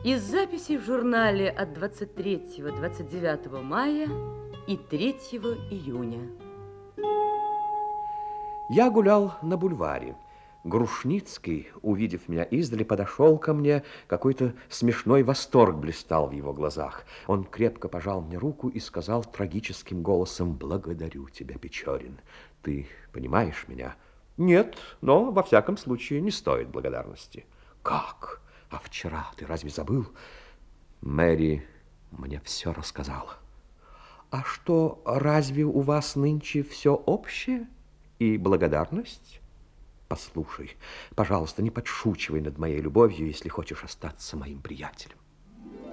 Из записей в журнале от 23-29 мая и 3 июня. Я гулял на бульваре. Грушницкий, увидев меня издали, подошел ко мне. Какой-то смешной восторг блистал в его глазах. Он крепко пожал мне руку и сказал трагическим голосом: «Благодарю тебя, Печорин. Ты понимаешь меня?» «Нет, но во всяком случае не стоит благодарности». «Как? А вчера ты разве забыл?» Мэри мне все рассказала. «А что, разве у вас нынче все общее и благодарность?» «Послушай, пожалуйста, не подшучивай над моей любовью, если хочешь остаться моим приятелем».